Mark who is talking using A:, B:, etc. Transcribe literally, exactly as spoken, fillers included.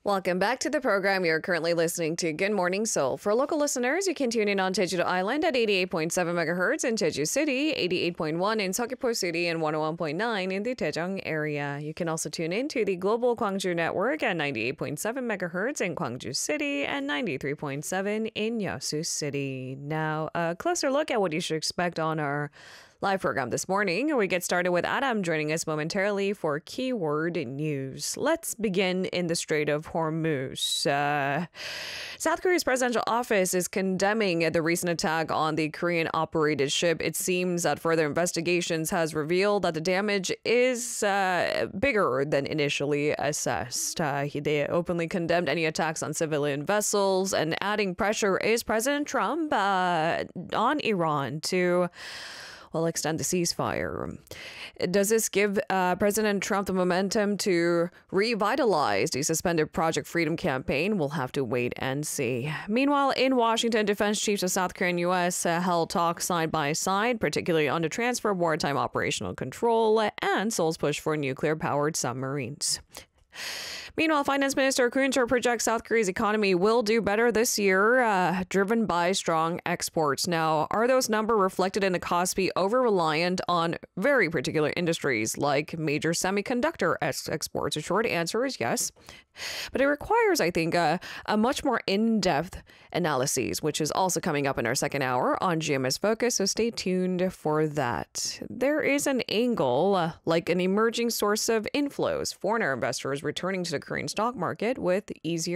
A: Welcome back to the program. You're currently listening to Good Morning Seoul. For local listeners, you can tune in on Jeju Island at eighty-eight point seven megahertz in Jeju City, eighty-eight point one in Seogwipo City, and one oh one point nine in the Daejeong area. You can also tune in to the Global Gwangju Network at ninety-eight point seven megahertz in Gwangju City and ninety-three point seven in Yeosu City. Now, a closer look at what you should expect on our live program this morning. We get started with Adam joining us momentarily for keyword news. Let's begin in the Strait of Hormuz. Uh, South Korea's presidential office is condemning the recent attack on the Korean-operated ship. It seems that further investigations has revealed that the damage is uh, bigger than initially assessed. Uh, they openly condemned any attacks on civilian vessels, and adding pressure is President Trump uh, on Iran to will extend the ceasefire. Does this give uh, President Trump the momentum to revitalize the suspended Project Freedom campaign? We'll have to wait and see. Meanwhile, in Washington, defense chiefs of South Korea and U S uh, held talks side by side, particularly on the transfer of wartime operational control and Seoul's push for nuclear-powered submarines. Meanwhile, Finance Minister Koon Chul projects South Korea's economy will do better this year, uh, driven by strong exports. Now, are those numbers reflected in the Kospi over-reliant on very particular industries like major semiconductor ex- exports? A short answer is yes. But it requires, I think, a, a much more in-depth analysis, which is also coming up in our second hour on G M S Focus, so stay tuned for that. There is an angle, uh, like an emerging source of inflows, foreigner investors returning to the Korean stock market with easier